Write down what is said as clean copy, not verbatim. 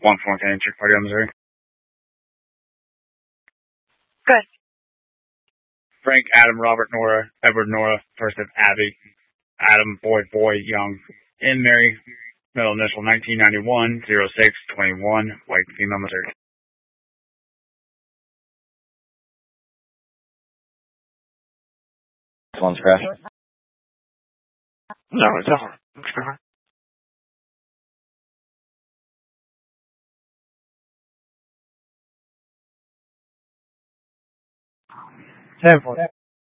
One phone can enter party on Missouri. Good. Frank, Adam, Robert, Nora, Edward, Nora, first of Abby, Adam, boy, young, in Mary, middle initial 1991, 0621, white, female, Missouri. This one's crash. No, it's over. It's over. 10-4.